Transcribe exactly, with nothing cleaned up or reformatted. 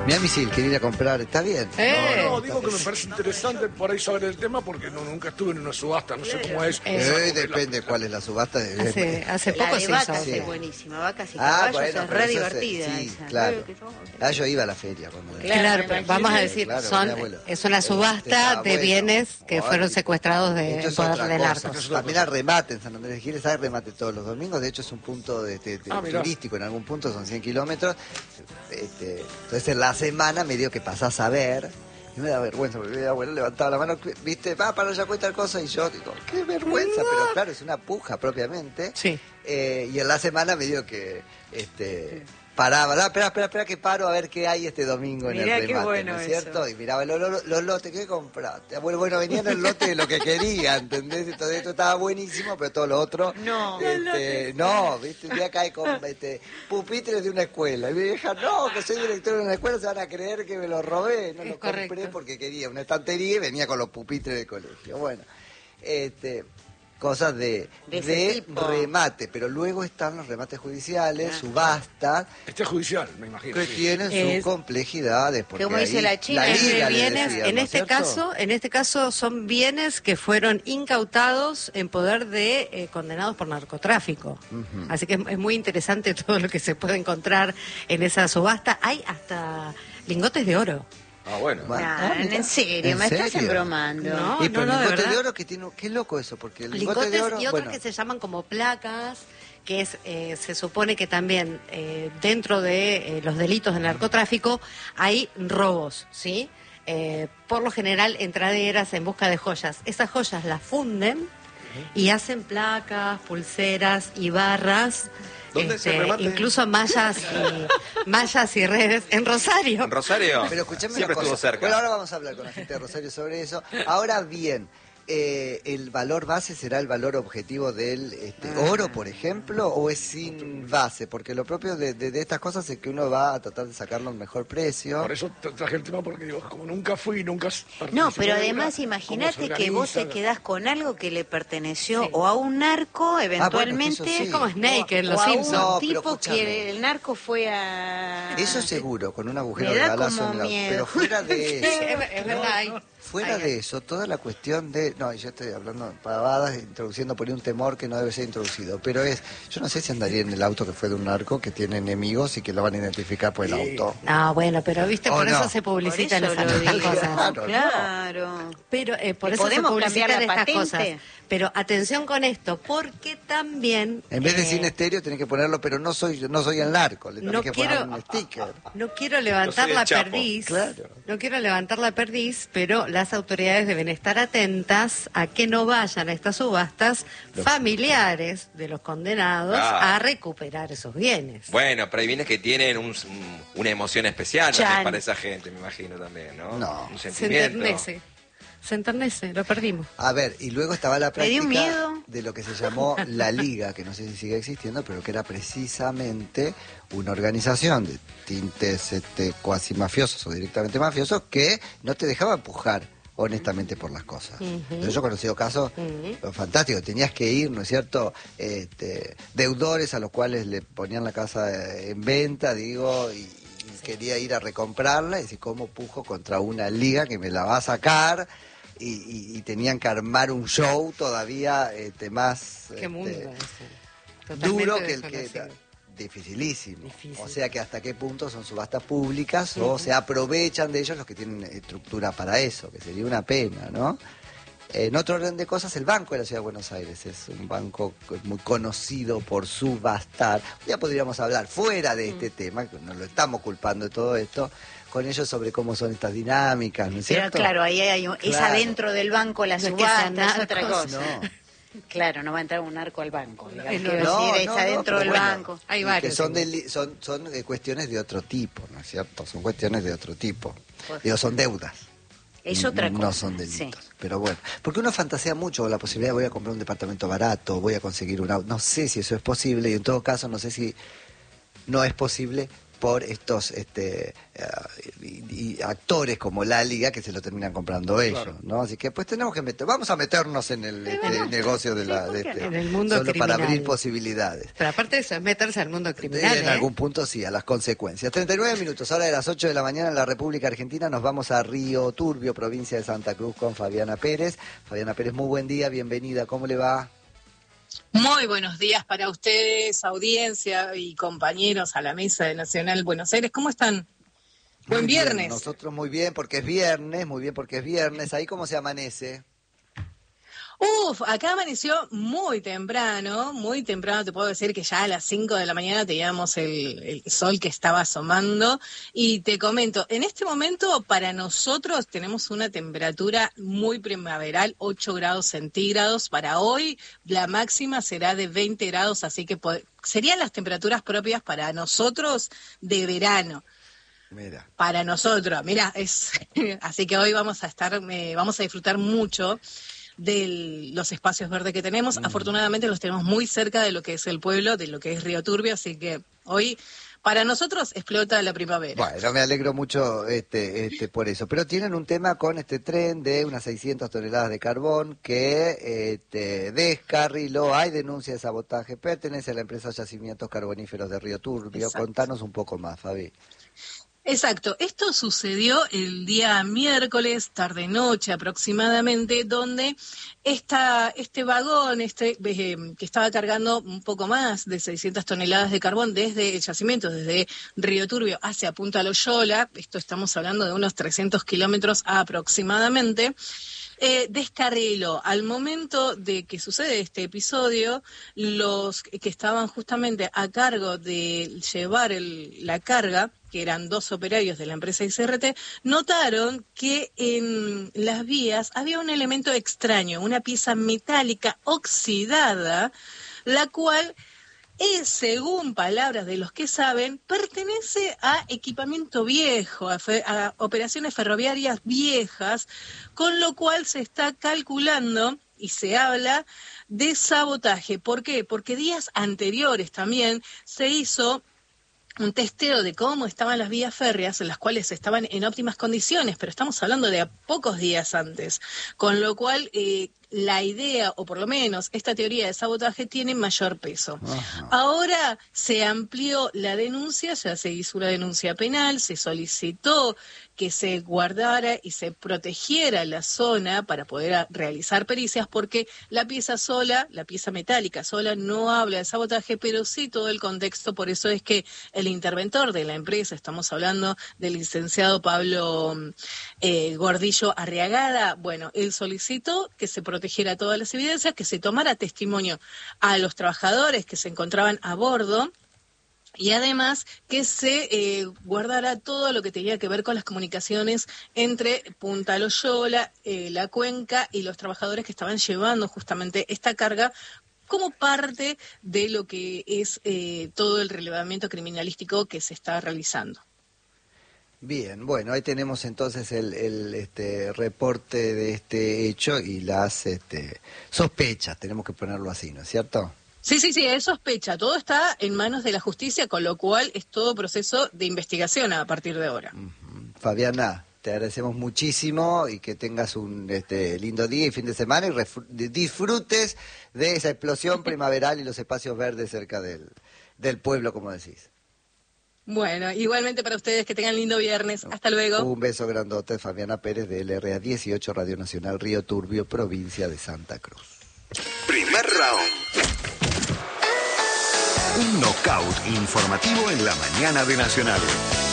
Mira, Misil, quiere ir a comprar, ¿está bien? Eh. No, no, digo que me parece interesante por ahí saber el tema porque no, nunca estuve en una subasta, no sé cómo es. Eh, depende cuál es la subasta. De... Hace, hace La poco de se vacas hizo. es buenísima, vacas y Ah, caballos bueno, es pero re eso divertida. sí, esa. claro. Creo que yo- Ah, yo iba a la feria. Cuando Claro, Claro, me pero imagino. vamos a decir, Claro, mi son, abuelo. es una subasta Estaba de bueno. bienes que Ay, fueron secuestrados de esto en es poder otra de cosa. narcos. También hay remate en San Andrés de Giles, hay remate todos los domingos. De hecho, es un punto de, de- de Ah, mirá. turístico en algún punto, son cien kilómetros. Este, entonces, en la semana medio que pasás a ver. Y me da vergüenza porque mi abuelo levantaba la mano, viste, va para allá cuenta tal cosa. Y yo digo, qué vergüenza, pero claro, es una puja propiamente. Sí. Eh, y en la semana medio que este, paraba, "Ah, espera, espera, espera que paro a ver qué hay este domingo en Mirá el qué remate, bueno ¿no es eso. cierto?" Y miraba los, los, los lotes que compraste. Bueno, bueno, venía en el lote de lo que quería, ¿entendés? Entonces esto estaba buenísimo, pero todo lo otro... No. Este, no, viste, un día cae con este, pupitres de una escuela. Y mi vieja, no, que soy director de una escuela, se van a creer que me lo robé. No Es lo compré correcto. porque quería una estantería y venía con los pupitres del colegio. Bueno, este... cosas de, De ese de tipo. remate, pero luego están los remates judiciales, Ah. subastas, Este es judicial, me imagino. que sí. tienen Es- sus complejidades. Porque Como dice ahí la China, liga Entre le bienes, decían, en ¿no es este cierto? caso, en este caso son bienes que fueron incautados en poder de eh, condenados por narcotráfico. Así que es, es muy interesante todo lo que se puede encontrar en esa subasta. Hay hasta lingotes de oro. Ah, bueno. Bueno. Ah, en serio, ¿En me estás serio? embromando. No. Y pero el no, de lingote de, verdad. oro que tiene, qué loco eso, porque el lingote Lingotes de oro, y otros bueno, que se llaman como placas, que es eh, se supone que también eh, dentro de eh, los delitos de narcotráfico hay robos, ¿sí? Eh, por lo general entraderas en busca de joyas. Esas joyas las funden y hacen placas, pulseras y barras. ¿Dónde es el este, remate? incluso mallas y, mallas y redes en Rosario. ¿En Rosario? pero escuchame Siempre una cosa. estuvo cerca. Bueno, ahora vamos a hablar con la gente de Rosario sobre eso. Ahora bien, eh, ¿el valor base será el valor objetivo del este, oro, por ejemplo, o es sin base? Porque lo propio de, de- de estas cosas es que uno va a tratar de sacarlo a un mejor precio. Por eso tra- traje el tema porque digo, como nunca fui, nunca... No, pero además ¿cómo imagínate se que vos te organiza? quedás con algo que le perteneció Sí. o a un narco eventualmente, eso sí. Es como Snake en o Los a un Simpsons. No, pero tipo escúchame. que el narco fue a... Eso seguro, con un agujero Me de da balazo como en la... miedo. Pero fuera de eso... Es, es verdad, hay- Fuera hay- de eso, toda la cuestión de... No, yo estoy hablando pavadas, introduciendo por ahí un temor que no debe ser introducido, pero es... Yo no sé si andaría en el auto que fue de un narco que tiene enemigos y que lo van a identificar por el auto. No, bueno, pero viste, Oh, por eso no. se Por publicitan eso esas, lo estas digo. cosas. Claro, Claro. Pero eh, por ¿Y eso se podemos cambiar publicitan la estas patente? cosas. Pero atención con esto, porque también... En vez de eh, sin estéreo tenés que ponerlo, pero no soy no soy el narco, le tenés no que quiero, poner un sticker. no quiero levantar Yo soy el la Chapo. perdiz, Claro. no quiero levantar la perdiz, pero las autoridades deben estar atentas a que no vayan a estas subastas familiares de los condenados Ah. a recuperar esos bienes. Bueno, pero hay bienes que tienen un- un- una emoción especial Chan. también para esa gente, me imagino también, ¿no? No. Un Se sentimiento. enternece, se enternece, lo perdimos. A ver, y luego estaba la Me dio práctica miedo. de lo que se llamó la Liga, que no sé si sigue existiendo, pero que era precisamente una organización de tintes este, cuasi mafiosos o directamente mafiosos que no te dejaba empujar honestamente por las cosas. Entonces, yo he conocido casos Ujú. fantásticos, tenías que ir, ¿no es cierto?, este, deudores a los cuales le ponían la casa eh, en venta, digo, y, y quería ir a recomprarla, y decir, ¿cómo pujo contra una liga que me la va a sacar? Y, y- y tenían que armar un show todavía este, más Qué este, mundo ese. Totalmente duro que el que desconocido. dificilísimo. Difícil. O sea que hasta qué punto son subastas públicas o se aprovechan de ellos los que tienen estructura para eso, que sería una pena, ¿no? En otro orden de cosas, el Banco de la Ciudad de Buenos Aires es un banco muy conocido por subastar. Ya podríamos hablar fuera de este tema, que no lo estamos culpando de todo esto, con ellos sobre cómo son estas dinámicas, ¿no es Pero cierto? claro, ahí hay un- es Claro. adentro del banco la No es que sean subasta, es otra narcos. cosa. No. Claro, no va a entrar un narco al banco. digamos. Eh, no, Quiero No, decir, no, es no, adentro pero del bueno, banco. Hay y varios, que son, igual. de, son, son eh, cuestiones de otro tipo, ¿no es cierto? Son cuestiones de otro tipo. Pues- Digo, son deudas. Es otra cosa. No son delitos. Pero bueno, porque uno fantasea mucho con la posibilidad de voy a comprar un departamento barato, voy a conseguir un auto. No sé si eso es posible y en todo caso no sé si no es posible por estos este uh, y, y actores como la Liga que se lo terminan comprando ellos, Claro. ¿no? Así que pues tenemos que meter, vamos a meternos en el este, negocio de la de este, En el mundo solo para criminal. abrir posibilidades. Pero aparte de eso, es meterse al mundo criminal. En ¿eh? algún punto sí, a las consecuencias. treinta y nueve minutos, ahora de las ocho de la mañana en la República Argentina, nos vamos a Río Turbio, provincia de Santa Cruz, con Fabiana Pérez. Fabiana Pérez, muy buen día, bienvenida, ¿cómo le va? Muy buenos días para ustedes, audiencia y compañeros a la mesa de Nacional Buenos Aires. ¿Cómo están? Buen Muy bien, viernes. nosotros muy bien porque es viernes, muy bien porque es viernes. ¿Ahí cómo se amanece? Uf, acá amaneció muy temprano, muy temprano, te puedo decir que ya a las cinco de la mañana teníamos el, el sol que estaba asomando y te comento, en este momento para nosotros tenemos una temperatura muy primaveral, ocho grados centígrados, para hoy la máxima será de veinte grados, así que pod- serían las temperaturas propias para nosotros de verano. Mira. Para nosotros, mira, es así que hoy vamos a estar, eh, vamos a disfrutar mucho de los espacios verdes que tenemos. Mm. Afortunadamente los tenemos muy cerca de lo que es el pueblo, de lo que es Río Turbio, así que hoy para nosotros explota la primavera. Bueno, me alegro mucho este, este, por eso. Pero tienen un tema con este tren de unas seiscientas toneladas de carbón que este, descarriló. Hay denuncia de sabotaje. Pertenece a la empresa Yacimientos Carboníferos de Río Turbio. Exacto. Contanos un poco más, Fabi. Exacto, esto sucedió el día miércoles, tarde-noche aproximadamente, donde esta, este vagón este, eh, que estaba cargando un poco más de seiscientas toneladas de carbón desde el yacimiento, desde Río Turbio hacia Punta Loyola, esto estamos hablando de unos trescientos kilómetros aproximadamente, Eh, descarriló. Al momento de que sucede este episodio, los que estaban justamente a cargo de llevar el, la carga, que eran dos operarios de la empresa I C R T, notaron que en las vías había un elemento extraño, una pieza metálica oxidada, la cual es, según palabras de los que saben, pertenece a equipamiento viejo, a, fe, a operaciones ferroviarias viejas, con lo cual se está calculando y se habla de sabotaje. ¿Por qué? Porque días anteriores también se hizo un testeo de cómo estaban las vías férreas, en las cuales estaban en óptimas condiciones, pero estamos hablando de a pocos días antes, con lo cual eh, la idea, o por lo menos esta teoría de sabotaje, tiene mayor peso. Ajá. Ahora se amplió la denuncia, ya se hizo una denuncia penal, se solicitó que se guardara y se protegiera la zona para poder realizar pericias, porque la pieza sola, la pieza metálica sola, no habla de sabotaje, pero sí todo el contexto. Por eso es que el interventor de la empresa, estamos hablando del licenciado Pablo eh, Gordillo Arriagada, bueno, él solicitó que se protegiera todas las evidencias, que se tomara testimonio a los trabajadores que se encontraban a bordo, y además que se eh, guardara todo lo que tenía que ver con las comunicaciones entre Punta Loyola, eh, la cuenca y los trabajadores que estaban llevando justamente esta carga como parte de lo que es eh, todo el relevamiento criminalístico que se está realizando. Bien, bueno, ahí tenemos entonces el, el este, reporte de este hecho y las este, sospechas, tenemos que ponerlo así, ¿no es cierto? Sí, sí, sí, es sospecha. Todo está en manos de la justicia, con lo cual es todo proceso de investigación a partir de ahora. Uh-huh. Fabiana, te agradecemos muchísimo y que tengas un este, lindo día y fin de semana y refru- disfrutes de esa explosión primaveral y los espacios verdes cerca del, del pueblo, como decís. Bueno, igualmente para ustedes, que tengan lindo viernes. Hasta luego. Un beso grandote, Fabiana Pérez de L R A dieciocho, Radio Nacional Río Turbio, provincia de Santa Cruz. Primer round. Un knockout informativo en la mañana de Nacional.